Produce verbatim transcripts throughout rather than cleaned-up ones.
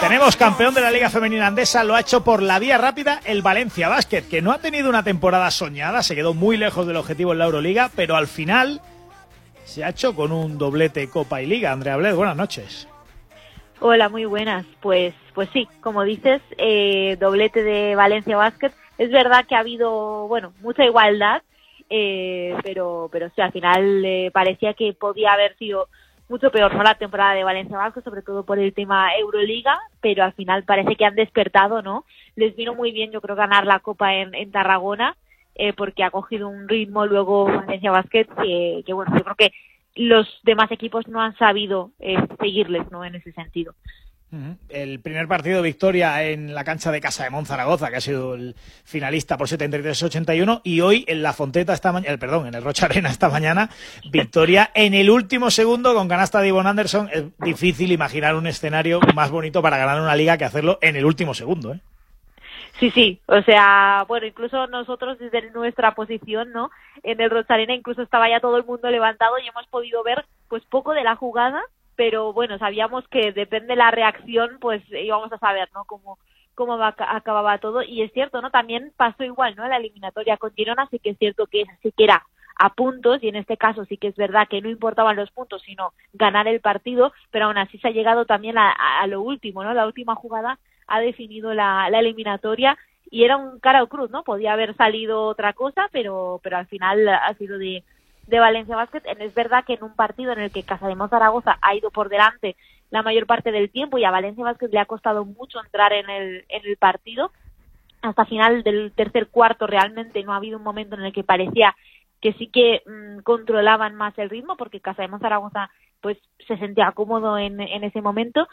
Tenemos campeón de la Liga Femenina Andesa, lo ha hecho por la vía rápida el Valencia Basket, que no ha tenido una temporada soñada, se quedó muy lejos del objetivo en la Euroliga, pero al final se ha hecho con un doblete Copa y Liga. Andrea Bled, buenas noches. Hola, muy buenas. Pues pues sí, como dices, eh, doblete de Valencia Basket. Es verdad que ha habido, bueno, mucha igualdad, eh, pero pero sí, al final eh, parecía que podía haber sido mucho peor, ¿no?, la temporada de Valencia Basket, sobre todo por el tema Euroliga, pero al final parece que han despertado, ¿no? Les vino muy bien, yo creo, ganar la Copa en, en Tarragona, eh, porque ha cogido un ritmo luego Valencia Basket que, que, bueno, yo creo que los demás equipos no han sabido eh, seguirles, ¿no?, en ese sentido. El primer partido de victoria en la cancha de Casa de Monzaragoza, que ha sido el finalista por setenta y tres a ochenta y uno, y hoy en la Fonteta esta mañana, perdón, en el Rocha Arena esta mañana, victoria en el último segundo con canasta de Yvonne Anderson. Es difícil imaginar un escenario más bonito para ganar una liga que hacerlo en el último segundo, ¿eh? Sí, sí, o sea, bueno, incluso nosotros desde nuestra posición, ¿no?, en el Rocha Arena incluso estaba ya todo el mundo levantado y hemos podido ver pues poco de la jugada, pero bueno, sabíamos que depende de la reacción, pues íbamos a saber, ¿no?, cómo, cómo va, acababa todo. Y es cierto, ¿no?, también pasó igual, ¿no?, en la eliminatoria con Girona, sí que es cierto que sí que era a puntos, y en este caso sí que es verdad que no importaban los puntos, sino ganar el partido, pero aún así se ha llegado también a, a lo último, ¿no?, la última jugada ha definido la, la eliminatoria, y era un cara o cruz, ¿no?, podía haber salido otra cosa, pero, pero al final ha sido de... de Valencia Basket. Es verdad que en un partido en el que Casademón Zaragoza ha ido por delante la mayor parte del tiempo y a Valencia Basket le ha costado mucho entrar en el, en el partido, hasta final del tercer cuarto realmente no ha habido un momento en el que parecía que sí que mmm, controlaban más el ritmo, porque Casademón Zaragoza pues se sentía cómodo en, en ese momento,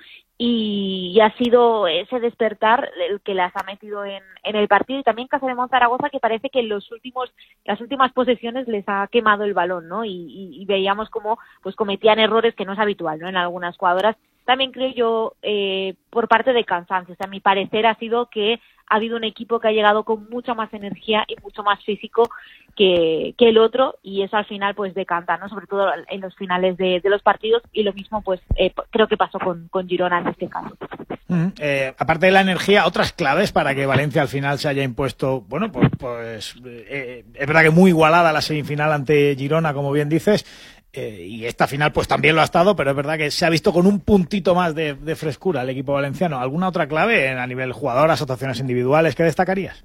y, y ha sido ese despertar el que las ha metido en, en el partido. Y también Casademón Zaragoza, que parece que en los últimos las últimas posesiones les ha quemado el balón, ¿no? Y, y, y veíamos cómo pues cometían errores, que no es habitual, ¿no?, en algunas jugadoras. También creo yo eh, por parte de cansancio, o sea, a mi parecer ha sido que ha habido un equipo que ha llegado con mucha más energía y mucho más físico que, que el otro, y eso al final pues decanta, ¿no?, sobre todo en los finales de, de los partidos, y lo mismo pues eh, creo que pasó con, con Girona en este caso. Mm, eh, aparte de la energía, otras claves para que Valencia al final se haya impuesto, bueno, pues, pues eh, es verdad que muy igualada la semifinal ante Girona, como bien dices, eh, y esta final pues también lo ha estado, pero es verdad que se ha visto con un puntito más de, de frescura el equipo valenciano. ¿Alguna otra clave a nivel jugador, asociaciones individuales que destacarías?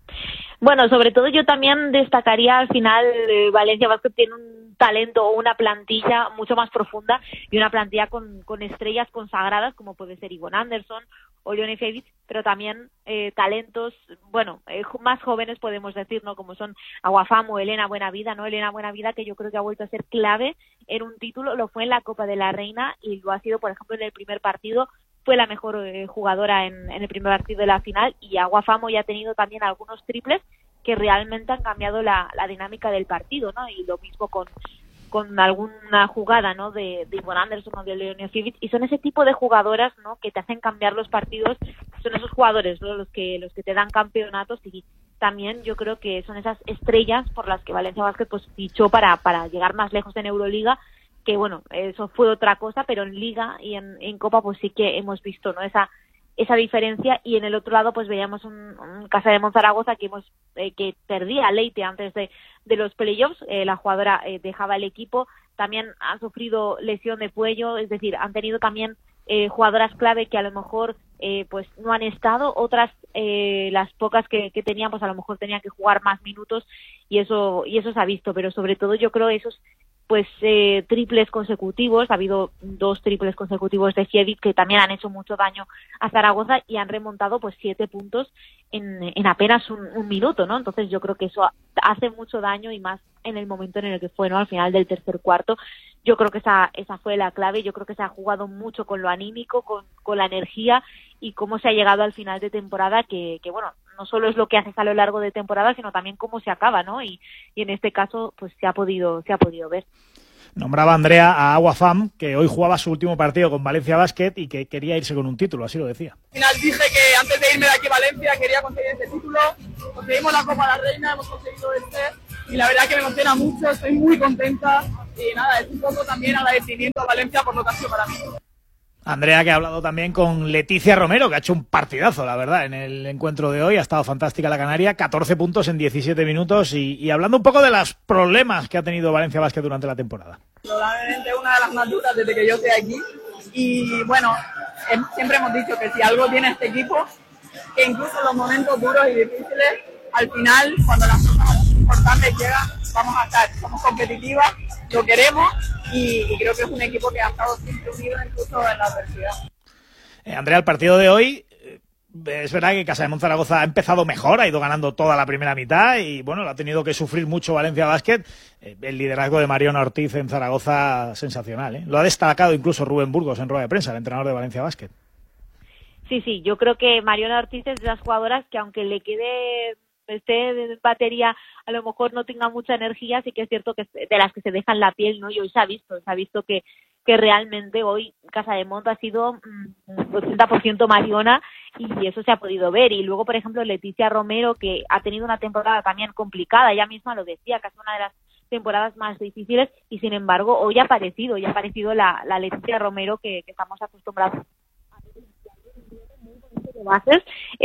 Bueno, sobre todo yo también destacaría al final eh, Valencia Basket tiene un talento o una plantilla mucho más profunda, y una plantilla con, con estrellas consagradas como puede ser Yvonne Anderson o Leonie Fevich, pero también eh, talentos, bueno, eh, más jóvenes podemos decir, ¿no?, como son Aguafam o Elena Buenavida, ¿no? Elena Buenavida, que yo creo que ha vuelto a ser clave en un título, lo fue en la Copa de la Reina y lo ha sido, por ejemplo, en el primer partido. Fue la mejor eh, jugadora en, en el primer partido de la final, y Aguafamo ya ha tenido también algunos triples que realmente han cambiado la, la dinámica del partido, ¿no? Y lo mismo con, con alguna jugada, ¿no?, de, de Yvonne Anderson o de Leonie Fevich, y son ese tipo de jugadoras, ¿no?, que te hacen cambiar los partidos. Son esos jugadores, ¿no?, los que los que te dan campeonatos, y también yo creo que son esas estrellas por las que Valencia Basket pues fichó para, para llegar más lejos en Euroliga, que bueno, eso fue otra cosa, pero en Liga y en, en Copa pues sí que hemos visto, ¿no?, esa esa diferencia. Y en el otro lado pues veíamos un, un Casademón Zaragoza que hemos eh, que perdía a Leite antes de, de los playoffs, eh, la jugadora eh, dejaba el equipo, también ha sufrido lesión de cuello, es decir, han tenido también eh, jugadoras clave que a lo mejor eh, pues no han estado, otras eh, las pocas que, que tenían pues a lo mejor tenían que jugar más minutos, y eso y eso se ha visto, pero sobre todo yo creo esos pues eh, triples consecutivos, ha habido dos triples consecutivos de Fevich que también han hecho mucho daño a Zaragoza, y han remontado pues siete puntos en, en apenas un, un minuto, ¿no? Entonces yo creo que eso hace mucho daño, y más en el momento en el que fue, ¿no?, al final del tercer cuarto. Yo creo que esa esa fue la clave. Yo creo que se ha jugado mucho con lo anímico, con, con la energía, y cómo se ha llegado al final de temporada, que, que bueno, no solo es lo que haces a lo largo de temporada, sino también cómo se acaba, ¿no? Y, y en este caso, pues se ha podido, se ha podido ver. Nombraba Andrea a Aguafam, que hoy jugaba su último partido con Valencia Basket y que quería irse con un título, así lo decía. Al final dije que antes de irme de aquí a Valencia quería conseguir este título, conseguimos la Copa de la Reina, hemos conseguido este, y la verdad que me emociona mucho, estoy muy contenta, y nada, es un poco también agradecimiento a Valencia por lo que ha sido para mí. Andrea, que ha hablado también con Leticia Romero, que ha hecho un partidazo, la verdad, en el encuentro de hoy. Ha estado fantástica la canaria, catorce puntos en diecisiete minutos y, y hablando un poco de los problemas que ha tenido Valencia Basket durante la temporada. Probablemente una de las más duras desde que yo estoy aquí. Y bueno, eh, siempre hemos dicho que si algo tiene este equipo, que incluso en los momentos duros y difíciles, al final, cuando las cosas importantes llegan, vamos a estar, somos competitivas, lo queremos y, y creo que es un equipo que ha estado siempre unido incluso en la adversidad. Eh, Andrea, el partido de hoy, eh, es verdad que Casa de Monzaragoza ha empezado mejor, ha ido ganando toda la primera mitad y bueno, lo ha tenido que sufrir mucho Valencia Basket. Eh, el liderazgo de Mariona Ortiz en Zaragoza, sensacional, ¿eh? Lo ha destacado incluso Rubén Burgos en rueda de prensa, el entrenador de Valencia Basket. Sí, sí, yo creo que Mariona Ortiz es de las jugadoras que aunque le quede, esté de batería, a lo mejor no tenga mucha energía, sí que es cierto que es de las que se dejan la piel, ¿no? Y hoy se ha visto, se ha visto que, que realmente hoy Casa de Monta ha sido mmm, ochenta por ciento Mariona y eso se ha podido ver. Y luego, por ejemplo, Leticia Romero, que ha tenido una temporada también complicada, ella misma lo decía, que ha sido una de las temporadas más difíciles y sin embargo hoy ha aparecido, ya ha aparecido la, la Leticia Romero que, que estamos acostumbrados de bases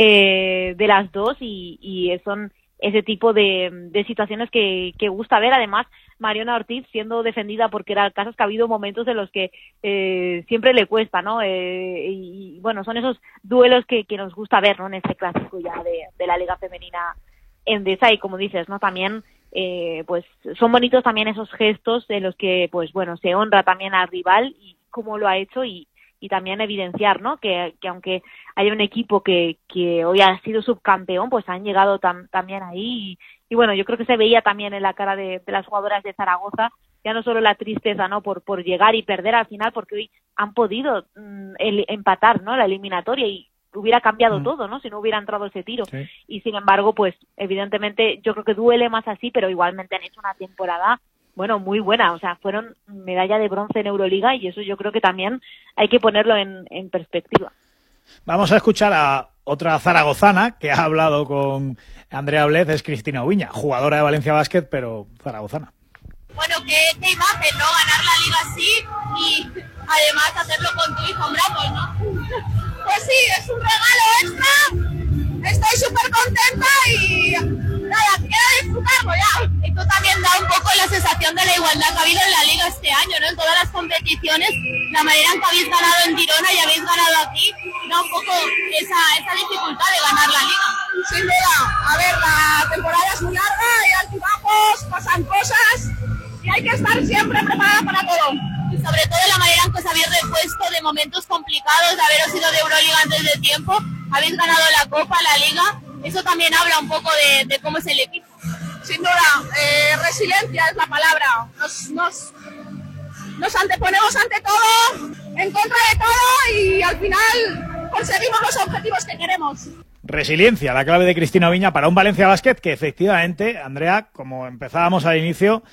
eh, de las dos y, y son ese tipo de, de situaciones que, que gusta ver. Además, Mariona Ortiz siendo defendida porque era el caso, es que ha habido momentos en los que eh, siempre le cuesta, ¿no? Eh, y, y bueno, son esos duelos que, que nos gusta ver, ¿no? En este clásico ya de, de la Liga Femenina Endesa y como dices, ¿no? También eh, pues son bonitos también esos gestos en los que pues bueno, se honra también al rival y cómo lo ha hecho y y también evidenciar, ¿no? Que, que aunque haya un equipo que, que hoy ha sido subcampeón, pues han llegado tam, también ahí y, y bueno, yo creo que se veía también en la cara de, de las jugadoras de Zaragoza, ya no solo la tristeza, ¿no? Por, por llegar y perder al final, porque hoy han podido mmm, el, empatar, ¿no? La eliminatoria y hubiera cambiado mm. todo, ¿no? Si no hubiera entrado ese tiro. Sí. Y sin embargo, pues evidentemente yo creo que duele más así, pero igualmente han hecho una temporada bueno, muy buena, o sea, fueron medalla de bronce en Euroliga y eso yo creo que también hay que ponerlo en, en perspectiva. Vamos a escuchar a otra zaragozana que ha hablado con Andrea Blez, es Cristina Ubiña, jugadora de Valencia Basket, pero zaragozana. Bueno, qué, qué imagen, ¿no? Ganar la liga así y además hacerlo con tu hijo en brazos, ¿no? Pues sí, es un regalo extra, estoy súper contenta y nada, quiero disfrutarlo ya. Esto también da un poco la sensación de la igualdad que ha habido en la liga este año, ¿no? En todas las competiciones, la manera en que habéis ganado en Girona y habéis ganado aquí, da un poco esa, esa dificultad de ganar la liga. Sin duda, a ver, la temporada es muy larga, hay altibajos, pasan cosas y hay que estar siempre preparada para todo. Y sobre todo la manera en que os habéis repuesto de momentos complicados, de haberos ido de Euroliga antes de tiempo, habéis ganado la Copa, la Liga, eso también habla un poco de, de cómo es el equipo. Sin duda, eh, resiliencia es la palabra. Nos, nos, nos anteponemos ante todo, en contra de todo y al final conseguimos los objetivos que queremos. Resiliencia, la clave de Cristina Ubiña para un Valencia Basket que efectivamente, Andrea, como empezábamos al inicio,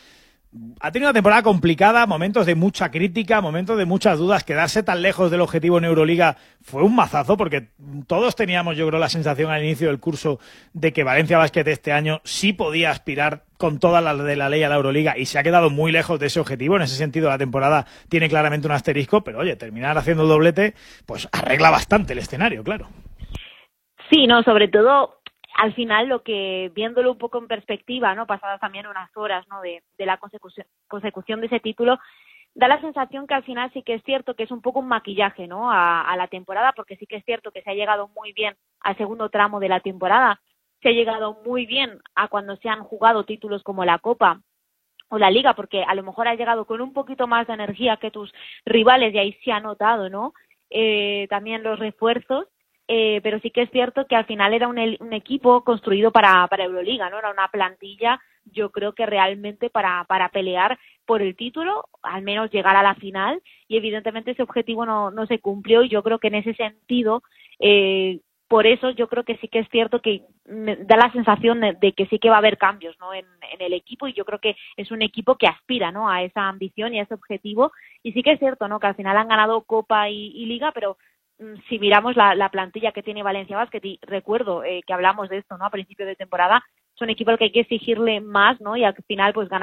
ha tenido una temporada complicada, momentos de mucha crítica, momentos de muchas dudas. Quedarse tan lejos del objetivo en Euroliga fue un mazazo porque todos teníamos, yo creo, la sensación al inicio del curso de que Valencia Basket este año sí podía aspirar con todas las de la ley a la Euroliga y se ha quedado muy lejos de ese objetivo. En ese sentido, la temporada tiene claramente un asterisco, pero oye, terminar haciendo el doblete, pues arregla bastante el escenario, claro. Sí, no, sobre todo al final lo que, viéndolo un poco en perspectiva, ¿no? Pasadas también unas horas, ¿no? De, de la consecución, consecución de ese título, da la sensación que al final sí que es cierto que es un poco un maquillaje, ¿no? A, a la temporada, porque sí que es cierto que se ha llegado muy bien al segundo tramo de la temporada, se ha llegado muy bien a cuando se han jugado títulos como la Copa o la Liga, porque a lo mejor has llegado con un poquito más de energía que tus rivales y ahí se ha notado, ¿no? Eh, también los refuerzos. Eh, pero sí que es cierto que al final era un, un equipo construido para, para Euroliga, ¿no? Era una plantilla, yo creo que realmente para, para pelear por el título, al menos llegar a la final, y evidentemente ese objetivo no, no se cumplió, y yo creo que en ese sentido, eh, por eso yo creo que sí que es cierto que me da la sensación de, de que sí que va a haber cambios, ¿no? En, en el equipo, y yo creo que es un equipo que aspira, ¿no? A esa ambición y a ese objetivo, y sí que es cierto, ¿no? Que al final han ganado Copa y, y Liga, pero si miramos la, la plantilla que tiene Valencia Basket, y recuerdo eh, que hablamos de esto, ¿no? A principio de temporada, es un equipo al que hay que exigirle más, ¿no? Y al final, pues ganar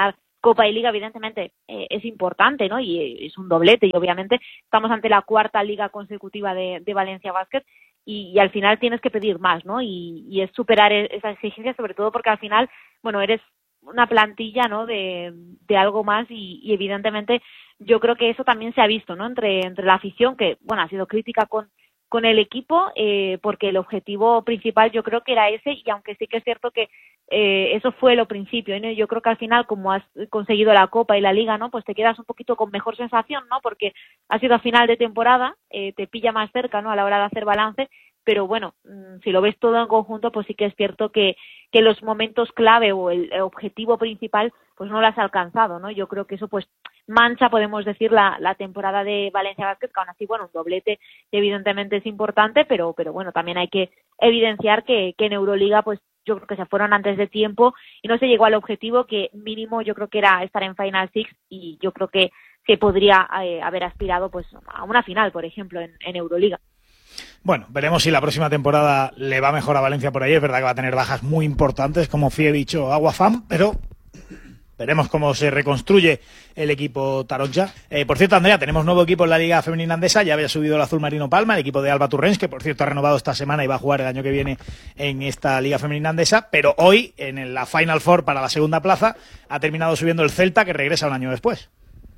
Copa y Liga, evidentemente eh, es importante, ¿no? Y es un doblete, y obviamente estamos ante la cuarta liga consecutiva de, de Valencia Basket, y, y al final tienes que pedir más, ¿no? Y, y es superar esa exigencia, sobre todo porque al final, bueno, eres una plantilla, ¿no? De, de algo más, y, y evidentemente yo creo que eso también se ha visto, ¿no? Entre, entre la afición, que, bueno, ha sido crítica con con el equipo, eh, porque el objetivo principal yo creo que era ese, y aunque sí que es cierto que eh, eso fue lo principio, ¿no? Yo creo que al final, como has conseguido la Copa y la Liga, ¿no? Pues te quedas un poquito con mejor sensación, ¿no? Porque ha sido a final de temporada, eh, te pilla más cerca, ¿no? A la hora de hacer balance, pero bueno, si lo ves todo en conjunto, pues sí que es cierto que, que los momentos clave o el objetivo principal, pues no lo has alcanzado, ¿no? Yo creo que eso, pues, mancha, podemos decir, la, la temporada de Valencia Basket, que aún así, bueno, un doblete evidentemente es importante, pero, pero bueno, también hay que evidenciar que, que en Euroliga, pues, yo creo que se fueron antes de tiempo y no se llegó al objetivo, que mínimo yo creo que era estar en Final Six, y yo creo que, que podría eh, haber aspirado, pues, a una final, por ejemplo, en, en Euroliga. Bueno, veremos si la próxima temporada le va mejor a Valencia por ahí. Es verdad que va a tener bajas muy importantes, como Fievich o Aguafam, pero veremos cómo se reconstruye el equipo taronja. Eh, por cierto, Andrea, tenemos nuevo equipo en la Liga Femenina Andesa. Ya había subido el Azul Marino Palma, el equipo de Alba Turrens, que por cierto ha renovado esta semana y va a jugar el año que viene en esta Liga Femenina Andesa. Pero hoy, en la Final Four para la segunda plaza, ha terminado subiendo el Celta, que regresa un año después.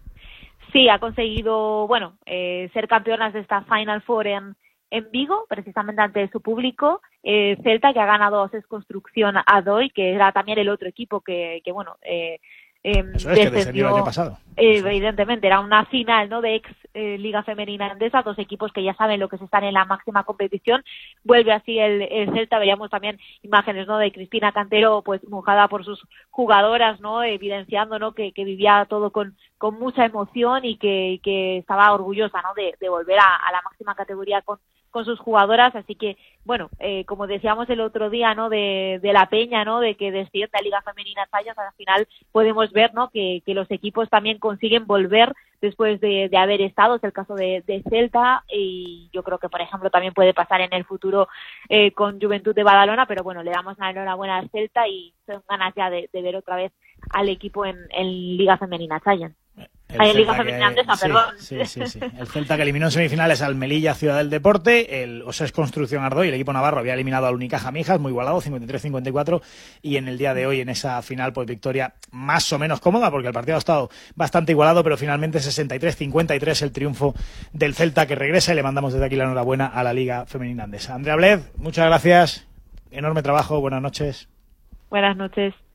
Sí, ha conseguido, bueno, eh, ser campeonas de esta Final Four en en Vigo, precisamente ante su público. eh, Celta, que ha ganado a Ses Construcción Adoy, que era también el otro equipo que, que bueno, eh, eh, Eso es, descendió, que descendió el año pasado. Eh, evidentemente, era una final, ¿no?, de ex eh, Liga Femenina Andesa, dos equipos que ya saben lo que se están en la máxima competición. Vuelve así el, el Celta. Veíamos también imágenes, ¿no?, de Cristina Cantero, pues mojada por sus jugadoras, ¿no?, evidenciando, ¿no?, que, que vivía todo con, con mucha emoción, y que, que estaba orgullosa, ¿no?, de, de volver a, a la máxima categoría con con sus jugadoras. Así que, bueno, eh, como decíamos el otro día, ¿no?, de, de la Peña, ¿no?, de que desciende a Liga Femenina Tallas, al final podemos ver, ¿no?, que, que los equipos también consiguen volver después de, de haber estado. Es el caso de, de Celta, y yo creo que, por ejemplo, también puede pasar en el futuro eh, con Juventud de Badalona, pero bueno, le damos la enhorabuena al Celta, y son ganas ya de, de ver otra vez al equipo en, en Liga Femenina Tallas. El Liga Femenina Andesa, sí, perdón. Sí, sí, sí. El Celta, que eliminó en semifinales al Melilla Ciudad del Deporte, el Osés Construcción Ardoy, el equipo navarro, había eliminado al Unicaja Mijas, muy igualado, cincuenta y tres cincuenta y cuatro, y en el día de hoy, en esa final, pues victoria más o menos cómoda, porque el partido ha estado bastante igualado, pero finalmente sesenta y tres cincuenta y tres el triunfo del Celta, que regresa, y le mandamos desde aquí la enhorabuena a la Liga Femenina Andesa. Andrea Bled, muchas gracias, enorme trabajo, buenas noches. Buenas noches.